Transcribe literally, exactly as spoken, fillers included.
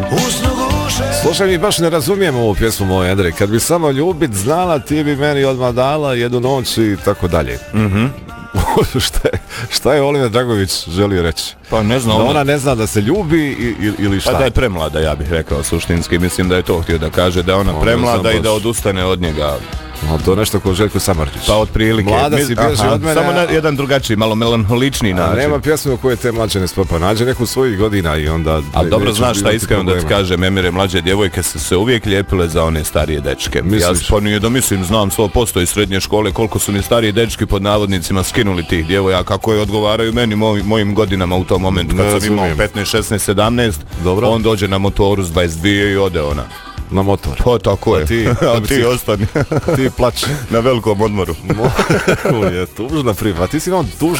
Slušaj, mi baš ne razumijemo ovu pjesmu, moj Andrej. Kad bi samo ljubit znala, ti bi meni odmah dala jednu noć i tako dalje. Mhm. šta, je, šta je Oliver Dragović želio reći? Pa ne znam. Da ona... ona ne zna da se ljubi i, ili šta? Pa da je premlada, ja bih rekao suštinski. Mislim da je to htio da kaže, da je ona o, premlada i da odustane od njega. No, to nešto kao Željko Samardžić. Pa otprilike. Mlada si bježi od mene. Samo na jedan drugačiji, malo melanholični način. Nema pjesme u kojoj te mlađe ne spopa. Nađe neku svojih godina i onda... Ali dobro znaš šta iskreno da ti kažem, Emire, mlađe djevojke su se uvijek lijepile za one starije dečke. Misliš? Ja pa nije da mislim, znam sto posto iz srednje škole koliko su mi stariji dečki pod navodnicima skinuli tih djevoja, kako je odgovaraju meni moj, mojim godinama u tom momentu. Kad ne, sam imao petnaest, šesnaest, sedamnaest, dobro. On dođe na motoru s dvadeset dvije i ode ona. Na motor. Pa tako je. A ti, a ti ostani. Ti plaći. Na velikom odmoru. Je tužna priva. Ti si imao tužna